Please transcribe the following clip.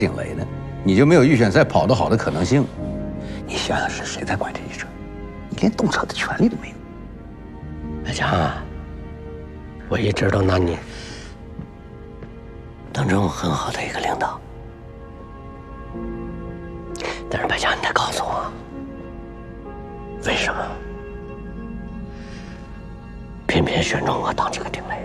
顶雷呢，你就没有预选赛跑得好的可能性。 你想想是谁在管这一车？你连动车的权利都没有。 白强啊，我一直都拿你当成我很好的一个领导，但是白强，你得告诉我，为什么偏偏选中我当这个顶雷？